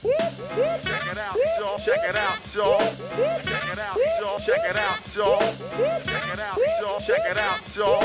Check it out, y'all. Check it out, y'all. Check it out, y'all. Check it out, y'all. Check it out, y'all. Check it out, y'all.